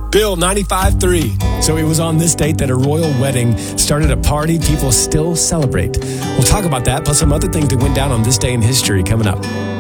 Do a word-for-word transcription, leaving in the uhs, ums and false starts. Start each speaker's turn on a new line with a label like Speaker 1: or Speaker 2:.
Speaker 1: Bill, ninety-five three. So it was on this date that a royal wedding started a party people still celebrate. We'll talk about that, plus some other things that went down on this day in history coming up.